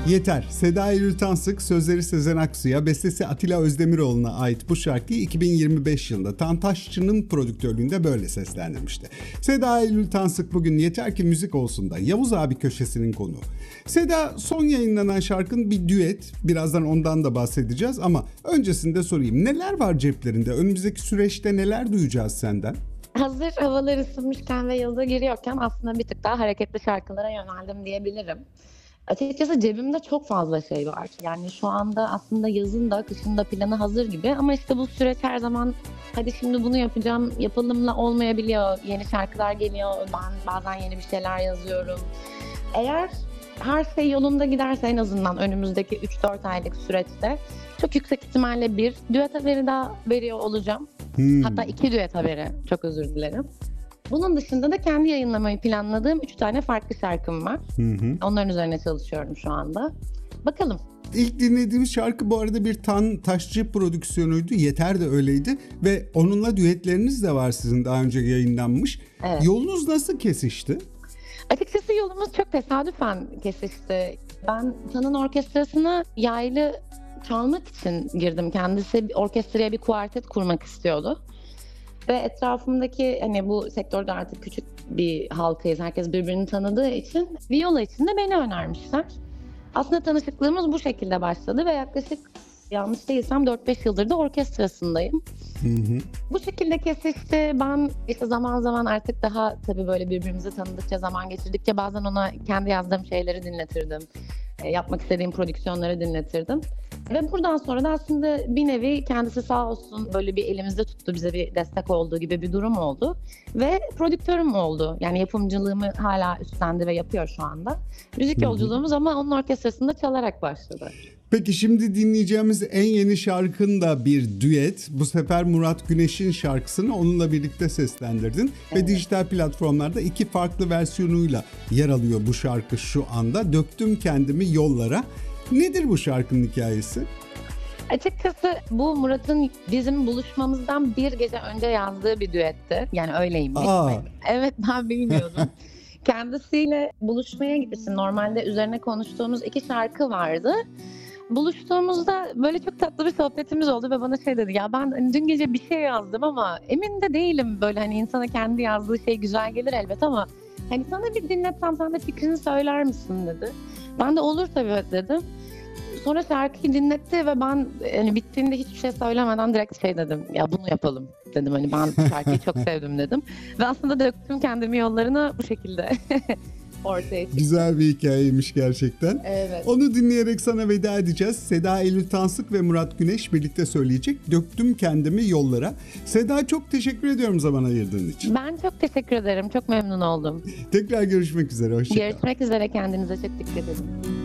Yeter. Seda Eylül Tansık, sözleri Sezen Aksu'ya, bestesi Atilla Özdemiroğlu'na ait bu şarkıyı 2025 yılında Tantaşçı'nın prodüktörlüğünde böyle seslendirmişti. Seda Eylül Tansık bugün Yeter Ki Müzik Olsun da Yavuz abi köşesinin konuğu. Seda, son yayınlanan şarkın bir düet. Birazdan ondan da bahsedeceğiz ama öncesinde sorayım. Neler var ceplerinde? Önümüzdeki süreçte neler duyacağız senden? Hazır havalar ısınmışken ve yaza giriyorken aslında bir tık daha hareketli şarkılara yöneldim diyebilirim. Açıkçası cebimde çok fazla şey var. Yani şu anda aslında yazın da kışın da planı hazır gibi ama işte bu süreç her zaman hadi şimdi bunu yapacağım, yapalımla olmayabiliyor. Yeni şarkılar geliyor, ben bazen yeni bir şeyler yazıyorum. Eğer her şey yolunda giderse en azından önümüzdeki 3-4 aylık süreçte çok yüksek ihtimalle bir düet haberi daha veriyor olacağım. Hatta 2 düet haberi, çok özür dilerim. Bunun dışında da kendi yayınlamayı planladığım 3 tane farklı şarkım var. Onların üzerine çalışıyorum şu anda. Bakalım. İlk dinlediğimiz şarkı bu arada bir Tantaşçı prodüksiyonuydu. Yeter de öyleydi ve onunla düetleriniz de var sizin daha önce yayınlanmış. Evet. Yolunuz nasıl kesişti? Açıkçası yolumuz çok tesadüfen kesişti. Ben Tan'ın orkestrasına yaylı çalmak için girdim. Kendisi orkestraya bir kuartet kurmak istiyordu. Ve etrafımdaki hani bu sektörde artık küçük bir halkayız. Herkes birbirini tanıdığı için viola için de beni önermişler. Aslında tanışıklığımız bu şekilde başladı ve yaklaşık yanlış değilsem 4-5 yıldır da orkestrasındayım. Bu şekilde kesişti. Ben işte zaman zaman artık daha tabii böyle birbirimizi tanıdıkça, zaman geçirdikçe bazen ona kendi yazdığım şeyleri dinletirdim. Yapmak istediğim prodüksiyonları dinletirdim. Ve buradan sonra da aslında bir nevi kendisi sağ olsun böyle bir elimizde tuttu, bize bir destek olduğu gibi bir durum oldu. Ve prodüktörüm oldu. Yani yapımcılığımı hala üstlendi ve yapıyor şu anda. Müzik yolculuğumuz ama onun orkestrasında çalarak başladı. Peki şimdi dinleyeceğimiz en yeni şarkın da bir düet. Bu sefer Murat Güneş'in şarkısını onunla birlikte seslendirdin. Evet. Ve dijital platformlarda 2 farklı versiyonuyla yer alıyor bu şarkı şu anda. Döktüm kendimi yollara. Nedir bu şarkının hikayesi? Açıkçası bu Murat'ın bizim buluşmamızdan bir gece önce yazdığı bir düetti. Yani öyleymiş. Evet, ben bilmiyordum. Kendisiyle buluşmaya gitmiştim. Normalde üzerine konuştuğumuz 2 şarkı vardı. Buluştuğumuzda böyle çok tatlı bir sohbetimiz oldu ve bana şey dedi, ya ben hani dün gece bir şey yazdım ama emin de değilim, böyle hani insana kendi yazdığı şey güzel gelir elbet ama hani sana bir dinletsem sen de fikrini söyler misin dedi. Ben de olur tabii dedim. Sonra şarkıyı dinletti ve ben hani bittiğinde hiçbir şey söylemeden direkt şey dedim, ya bunu yapalım dedim, hani ben şarkıyı çok sevdim dedim. Ve aslında döktüm kendimi yollarına bu şekilde. Ortaya çıktı. Güzel bir hikayeymiş gerçekten. Evet. Onu dinleyerek sana veda edeceğiz. Seda Eylül Tansık ve Murat Güneş birlikte söyleyecek. Döktüm kendimi yollara. Seda, çok teşekkür ediyorum zaman ayırdığın için. Ben çok teşekkür ederim. Çok memnun oldum. Tekrar görüşmek üzere. Hoşça kal. Görüşmek üzere. Kendinize çok dikkat edin.